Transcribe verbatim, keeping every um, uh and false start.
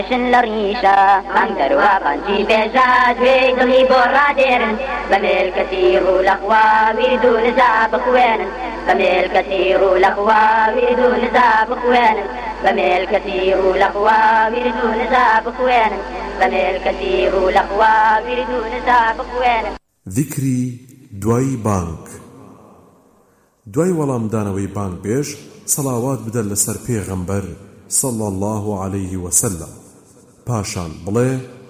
لريشا من دروا بانجي بجاد ويدلي براديرن بميل كثير والأخوة ويردون زاب خوان بميل كثير والأخوة ويردون زاب خوان بميل كثير والأخوة ويردون زاب خوان بميل كثير والأخوة ويردون زاب خوان. ذكري دوای بانك دوای وەڵام دانەوەی بانك بێژ سەڵاوات بدە لەسەر پێغەمبەر صلى الله عليه وسلم پاشان بڵێ